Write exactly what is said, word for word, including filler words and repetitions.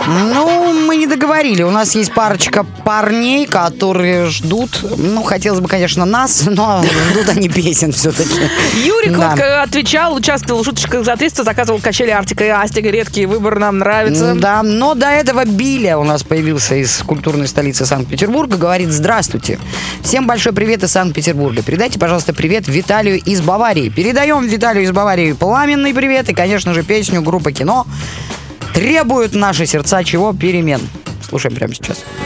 Ну, мы не договорили. У нас есть парочка парней, которые ждут. Ну, хотелось бы, конечно, нас, но ждут они песен все-таки. Юрик Да. вот отвечал, участвовал в шуточках за триста, заказывал качели Артика и Астика. Редкий выбор, нам нравится. Да, но до этого Биля у нас появился из культурной столицы Санкт-Петербурга. Говорит: здравствуйте. Всем большой привет из Санкт-Петербурга. Передайте, пожалуйста, привет Виталию из Баварии. Передаем Виталию из Баварии пламенный привет. И, конечно же, песню группы «Кино» требуют наши сердца чего? Перемен. Слушаем прямо сейчас.